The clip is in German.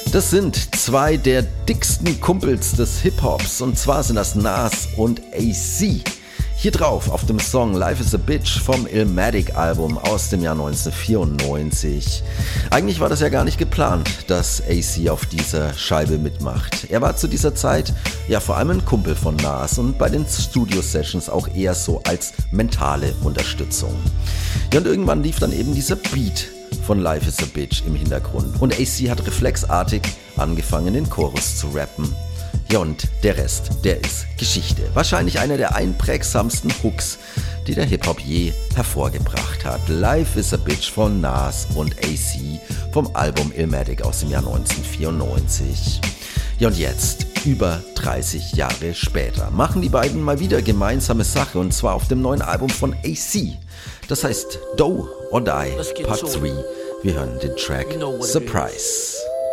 Das sind zwei der dicksten Kumpels des Hip-Hops, und zwar sind das Nas und AC. Hier drauf auf dem Song Life is a Bitch vom Illmatic-Album aus dem Jahr 1994. Eigentlich war das ja gar nicht geplant, dass AC auf dieser Scheibe mitmacht. Er war zu dieser Zeit ja vor allem ein Kumpel von Nas und bei den Studio-Sessions auch eher so als mentale Unterstützung. Ja, und irgendwann lief dann eben dieser Beat von Life is a Bitch im Hintergrund und AC hat reflexartig angefangen, den Chorus zu rappen. Ja, und der Rest, der ist Geschichte. Wahrscheinlich einer der einprägsamsten Hooks, die der Hip-Hop je hervorgebracht hat. Life is a Bitch von Nas und AC vom Album Illmatic aus dem Jahr 1994. Ja, und jetzt, über 30 Jahre später, machen die beiden mal wieder gemeinsame Sache, und zwar auf dem neuen Album von AC. Das heißt Do or Die Part 3. Wir hören den Track Surprise.